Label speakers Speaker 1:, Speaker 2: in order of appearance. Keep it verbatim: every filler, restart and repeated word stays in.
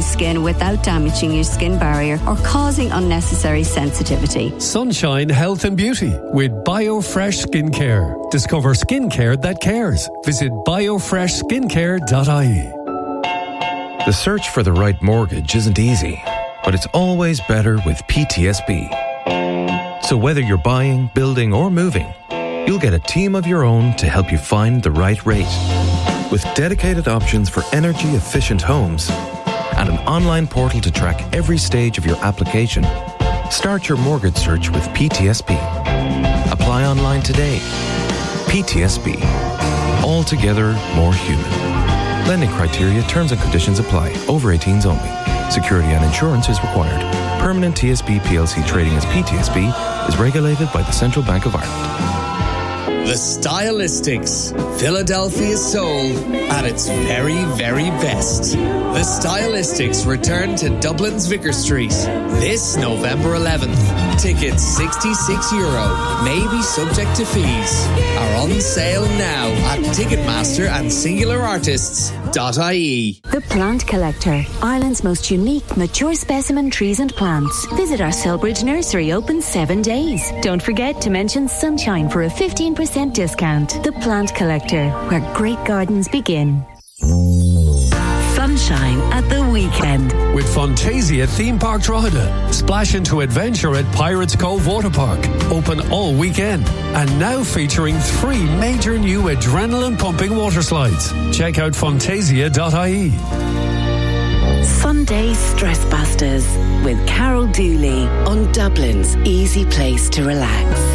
Speaker 1: irritating skin without damaging your skin barrier or causing unnecessary sensitivity.
Speaker 2: Sunshine Health and Beauty with BioFresh Skincare. Discover skincare that cares. Visit biofresh skincare dot I E.
Speaker 3: The search for the right mortgage isn't easy, but it's always better with P T S B. So whether you're buying, building or moving, you'll get a team of your own to help you find the right rate. With dedicated options for energy-efficient homes and an online portal to track every stage of your application, start your mortgage search with P T S B. Apply online today. P T S B. Altogether more human. Lending criteria, terms and conditions apply. Over eighteens only. Security and insurance is required. Permanent T S B P L C trading as P T S B is regulated by the Central Bank of Ireland.
Speaker 4: The Stylistics, Philadelphia's soul at its very, very best. The Stylistics return to Dublin's Vicar Street this November eleventh. Tickets sixty-six euro, may be subject to fees, are on sale now at Ticketmaster and singular artists dot I E.
Speaker 5: The Plant Collector, Ireland's most unique mature specimen trees and plants. Visit our Selbridge nursery, open seven days. Don't forget to mention Sunshine for a fifteen percent discount. The Plant Collector, where great gardens begin.
Speaker 6: Sunshine at the weekend.
Speaker 2: With Fantasia Theme Park Drogheda. Splash into adventure at Pirates Cove Water Park. Open all weekend. And now featuring three major new adrenaline pumping water slides. Check out fantasia dot I E.
Speaker 6: Sunday Stress Busters with Carol Dooley on Dublin's easy place to relax.